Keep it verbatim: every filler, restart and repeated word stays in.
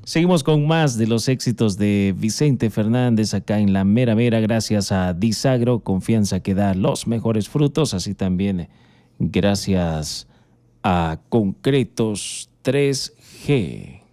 Seguimos con más de los éxitos de Vicente Fernández acá en La Mera Mera, gracias a Disagro, confianza que da los mejores frutos, así también gracias a Concretos tres G.